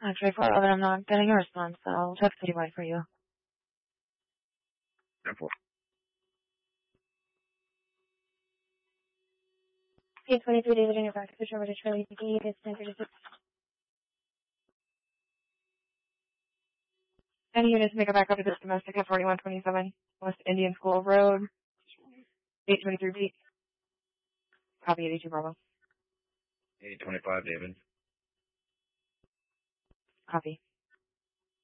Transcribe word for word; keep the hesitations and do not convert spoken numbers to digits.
Actually, for eleven, I'm not getting a response, so I'll check citywide for you. Airport. eight twenty-three, David, in your back position over to Charlie D. It's ten thirty-six. Any units make a backup to this domestic at forty-one twenty-seven West Indian School Road, eight twenty-three B. Copy eighty-two Bravo. eight twenty-five, David. Copy.